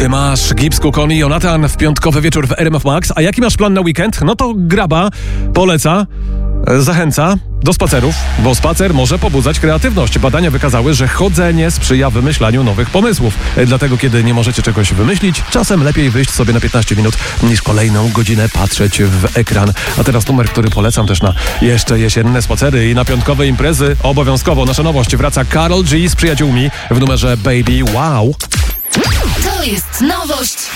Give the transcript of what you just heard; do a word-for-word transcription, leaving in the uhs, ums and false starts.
Ty masz gips, Kukon i Jonatan w piątkowy wieczór w R M F Max. A jaki masz plan na weekend? No to Graba poleca, e, zachęca do spacerów, bo spacer może pobudzać kreatywność. Badania wykazały, że chodzenie sprzyja wymyślaniu nowych pomysłów. E, Dlatego, kiedy nie możecie czegoś wymyślić, czasem lepiej wyjść sobie na piętnaście minut niż kolejną godzinę patrzeć w ekran. A teraz numer, który polecam też na jeszcze jesienne spacery i na piątkowe imprezy. Obowiązkowo nasza nowość. Wraca Karol G z przyjaciółmi w numerze Baby Wow. To jest nowość